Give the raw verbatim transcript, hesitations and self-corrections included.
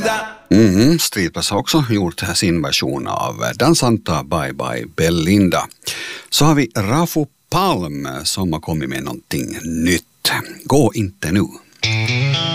Belinda. Mm, Streetpass har också gjort sin version av Dansanta Bye Bye Belinda. Så har vi Rafo Palm som har kommit med någonting nytt. Gå inte nu.